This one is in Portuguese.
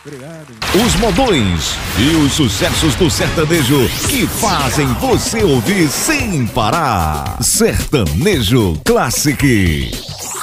Obrigado. Os modões e os sucessos do sertanejo que fazem você ouvir sem parar. Sertanejo Classic.